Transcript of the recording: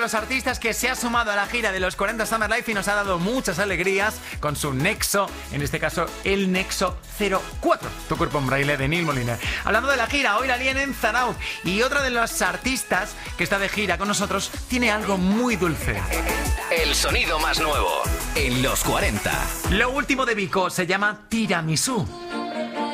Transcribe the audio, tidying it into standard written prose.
los artistas que se ha sumado a la gira de los 40 Summer Life y nos ha dado muchas alegrías con su Nexo, en este caso el Nexo 04, Tu cuerpo en braille, de Neil Moliner. Hablando de la gira, hoy la líen en Zarauz y otra de los artistas que está de gira con nosotros tiene algo muy dulce. El sonido más nuevo en los 40. Lo último de Vico se llama Tiramisú.